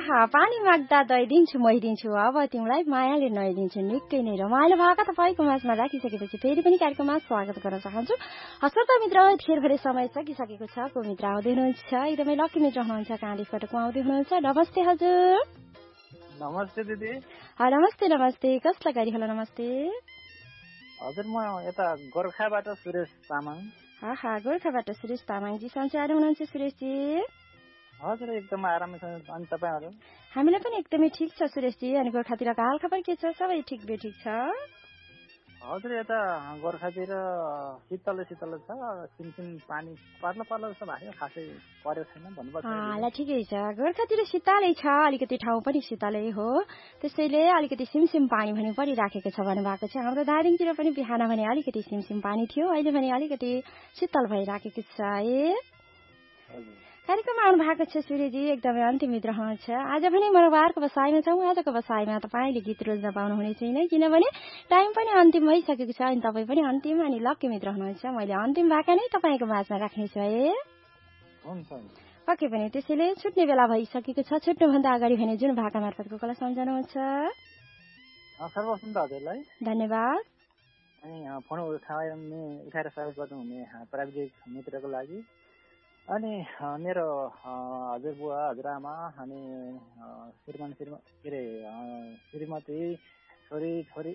आहा पानी माग्दा दइदिन्छु महिदिन्छु अब तिमीलाई मायाले नइदिन्छु निकै नै रमाइलो भाका तपाईँको माझमा राखिसकेपछि फेरि पनि कार्यक्रममा स्वागत गर्न चाहन्छु। श्रोता मित्र धेरभरि समय सकिसकेको छ। को मित्र आउँदै हुनुहुन्छ एकदमै लकी मित्र हुनुहुन्छ कहाँदेखिबाट को आउँदै हुनुहुन्छ। नमस्ते हजुर। नमस्ते दिदी। नमस्ते नमस्ते कसलाई गरी होला नमस्ते हजुर म यता गोर्खाबाट सुरेश तामाङ। आहा गोर्खाबाट सुरेश तामाङजी सञ्चार हुनुहुन्छ सुरेशजी। हजुर एकदम आरामै छ। अनि तपाईहरु? हामीलाई पनि एकदमै ठीक छ सुरेशजी। अनि गोर्खातिरको हालखबर के छ? सबै ठिक बेठिक छ? हजुर यता गोर्खातिर शीतल छ। सिमसिम पानी पर्न जस्तो भएको खासै पर्यो छैन भन्नुपर्छ। ल ठिकै छ। गोर्खातिर शीतलै छ अलिकति ठाउँ पनि शीतलै हो त्यसैले अलिकति सिमसिम पानी भने परिराखेको छ भन्नुभएको छ। हाम्रो दार्जिलिङतिर पनि बिहान भने अलिकति सिमसिम पानी थियो अहिले भने अलिकति शीतल भइराखेको छ है। कार्यक्रममा आउनु भएको छ सूर्यजी एकदमै अन्तिम मित्र हुनुहुन्छ। आज पनि मरोबारको बसाइमा छौँ। आजको बसाइमा तपाईँले गीत रोज्न पाउनुहुने छैन किनभने टाइम पनि अन्तिम भइसकेको छ अनि तपाईँ पनि अन्तिम अनि लकी मित्र हुनुहुन्छ। मैले अन्तिम भाका नै तपाईँको माझमा राख्नेछु है। पक्कै पनि त्यसैले छुट्ने बेला भइसकेको छ। छुट्नुभन्दा अगाडि भने जुन भाका मार्फतको कला सम्झाउनुहुन्छ सर्वप्रथम त हजुरलाई धन्यवाद। अनि फोन उठाएर सहयोग गर्नुहुने प्राविधिक मित्रको लागि अनि मेरो हजुरबुवा हजुरआमा अनि श्रीमान के अरे श्रीमती छोरी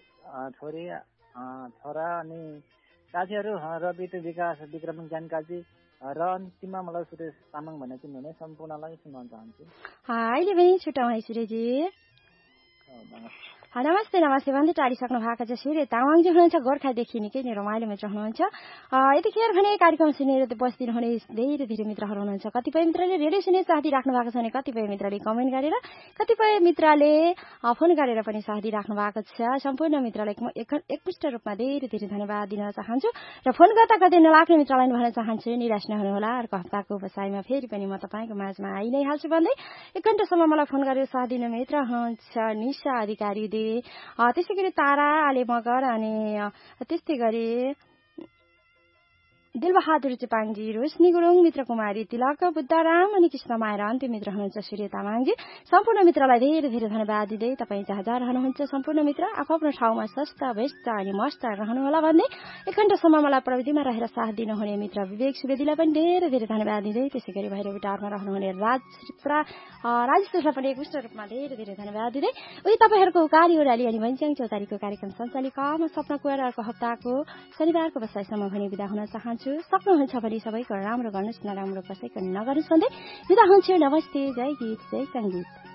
छोरा अनि साथीहरू रवि विकास विक्रम जानकाजी र अन्तिममा मलाई सुरेश तामाङ भनेर चिन्नुहुने सम्पूर्णलाई सुनाउन चाहन्छु। अहिले पनि छुट्याउँ है सुरेशजी। नमस्ते नमस्ते भन्दै टाढिसक्नु भएको छ। सूर्य तामाङजी हुनुहुन्छ गोर्खादेखि निकै नै रमाइलो मित्र हुनुहुन्छ। यतिखेर भने कार्यक्रम सुनेर बसिदिनु हुने धेरै धेरै मित्रहरू हुनुहुन्छ। कतिपय मित्रले रेडियो सुने साथी राख्नु भएको छ भने कतिपय मित्रले कमेन्ट गरेर कतिपय मित्रले फोन गरेर पनि साथी राख्नु भएको छ। सम्पूर्ण मित्रलाई एकमुष्ट रूपमा धेरै धेरै धन्यवाद दिन चाहन्छु र फोन गर्दा गर्दै नलाग्ने मित्रलाई भन्न चाहन्छु निराश नहुनुहोला। अर्को हप्ताको बसाइमा फेरि पनि म तपाईँको माझमा आइ नै हाल्छु भन्दै 1 घण्टासम्म मलाई फोन गरेर साथ दिने मित्र हुनुहुन्छ निशा अधिकारी त्यसै गरी तारा आले मगर अनि त्यस्तै गरी दिलबहादुर चेपाङजी रोशनी गुरुङ मित्र कुमारी तिलक बुद्धराम अनि कृष्ण माया र अन्तिम मित्र हुनुहुन्छ सूर्य तामाङजी। सम्पूर्ण मित्रलाई धेरै धेरै धन्यवाद दिँदै तपाईँ जहाँ जहाँ रहनुहुन्छ सम्पूर्ण मित्र आफ्नो ठाउँमा स्वस्थ व्यस्त अनि मस्त रहनुहोला भन्दै 1 घण्टासम्म मलाई प्रविधिमा रहेर साथ दिनुहुने मित्र विवेक सुवेदीलाई पनि धेरै धेरै धन्यवाद दिँदै त्यसै गरी भैरवी टारमा रहनुहुने राजेशलाई पनि एकमुष्ट रूपमा धेरै धेरै धन्यवाद दिँदै उही तपाईँहरूको उकारी ओराली अनि भन्छ्याङ चौतारीको कार्यक्रम सञ्चालिकामा सपना कुएर अर्को हप्ताको शनिबारको बसाइसम्म भने बिदा हुन चाहन्छु। सक्नुहुन्छ भने सबैको राम्रो गर्नुहोस् नराम्रो कसैको नगर्नुहोस् भन्दै बिदा हुन्छु। नमस्ते जय गीत जय सङ्गीत।